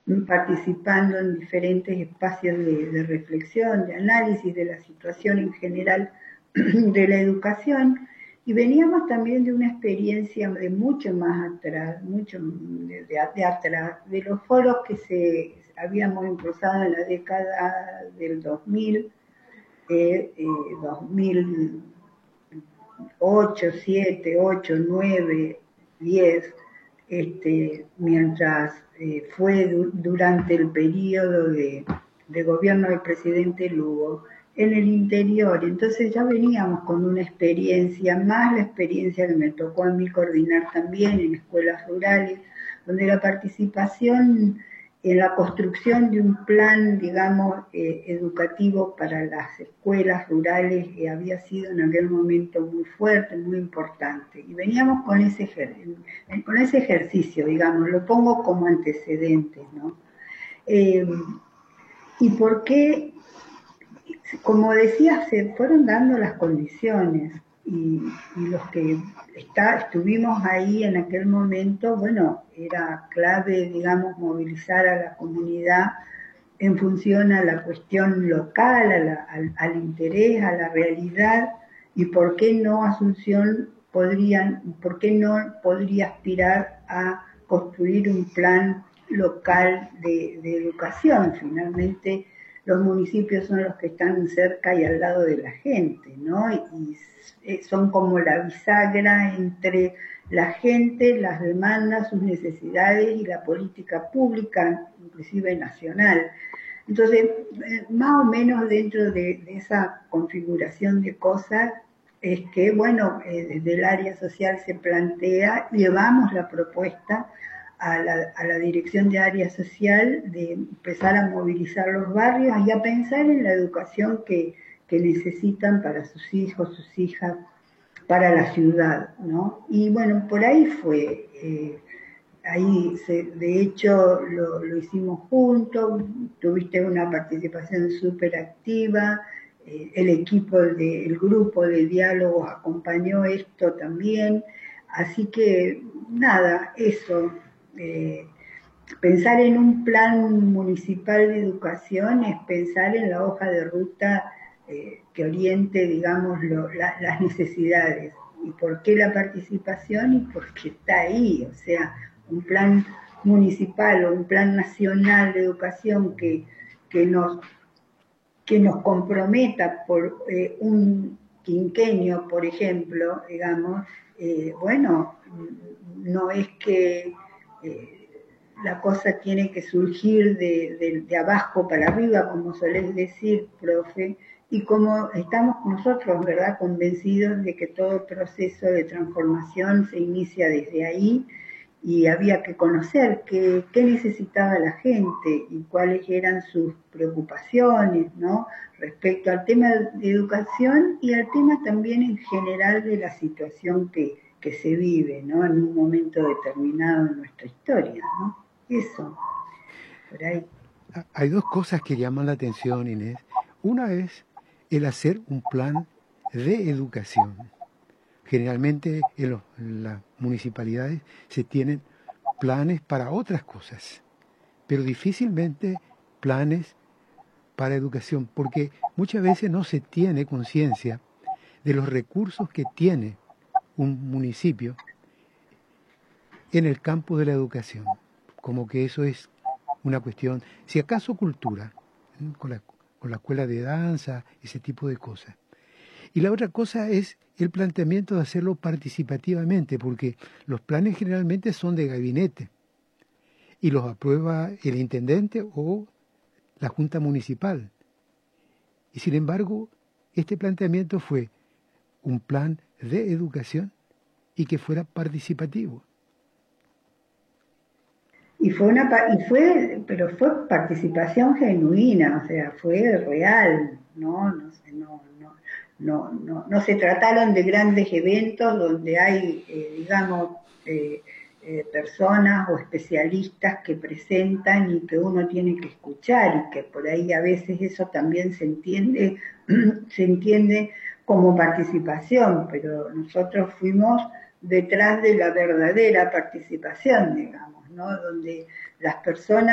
participando en diferentes espacios de reflexión, de análisis de la situación en general de la educación, y veníamos también de una experiencia de mucho más atrás, mucho de atrás, de los foros que se habíamos impulsado en la década del 2000, 2008, 7, 8, 9, 10, mientras fue durante el periodo de gobierno del presidente Lugo, en el interior. Entonces ya veníamos con una experiencia, más la experiencia que me tocó a mí coordinar también en escuelas rurales, donde la participación en la construcción de un plan, digamos, educativo para las escuelas rurales había sido en aquel momento muy fuerte, muy importante. Y veníamos con ese ejercicio, digamos, lo pongo como antecedente, ¿no? ¿Y por qué? Como decía, se fueron dando las condiciones y los que estuvimos ahí en aquel momento, bueno, era clave, digamos, movilizar a la comunidad en función a la cuestión local, al interés, a la realidad, y por qué no Asunción por qué no podría aspirar a construir un plan local de educación. Finalmente, los municipios son los que están cerca y al lado de la gente, ¿no? Y son como la bisagra entre la gente, las demandas, sus necesidades y la política pública, inclusive nacional. Entonces, más o menos dentro de esa configuración de cosas, es que, bueno, desde el área social se plantea, llevamos la propuesta a la dirección de área social de empezar a movilizar los barrios y a pensar en la educación que necesitan para sus hijos, sus hijas, para la ciudad, ¿no? Y bueno, por ahí fue. Ahí, de hecho, lo hicimos juntos, tuviste una participación súper activa, el equipo, el grupo de diálogos acompañó esto también, así que nada, eso, pensar en un plan municipal de educación es pensar en la hoja de ruta que oriente, digamos, las necesidades. ¿Y por qué la participación? Y porque está ahí, o sea, un plan municipal o un plan nacional de educación que nos comprometa por un quinquenio, por ejemplo, digamos, bueno, no es que la cosa tiene que surgir de abajo para arriba, como solés decir, profe, y como estamos nosotros, ¿verdad?, convencidos de que todo proceso de transformación se inicia desde ahí, y había que conocer qué necesitaba la gente y cuáles eran sus preocupaciones, ¿no?, respecto al tema de educación y al tema también en general de la situación que se vive, ¿no?, en un momento determinado en nuestra historia, ¿no? Eso, por ahí. Hay dos cosas que llaman la atención, Inés. Una es el hacer un plan de educación. Generalmente en las municipalidades se tienen planes para otras cosas, pero difícilmente planes para educación, porque muchas veces no se tiene conciencia de los recursos que tiene un municipio en el campo de la educación, como que eso es una cuestión, si acaso cultura, con la escuela de danza, ese tipo de cosas. Y la otra cosa es el planteamiento de hacerlo participativamente, porque los planes generalmente son de gabinete y los aprueba el intendente o la junta municipal. Y sin embargo, este planteamiento fue un plan de educación y que fuera participativo. Pero fue participación genuina, o sea, fue real, ¿no? No se trataron de grandes eventos donde hay, digamos, personas o especialistas que presentan y que uno tiene que escuchar y que por ahí a veces eso también se entiende como participación, pero nosotros fuimos detrás de la verdadera participación, digamos, ¿no?, donde las personas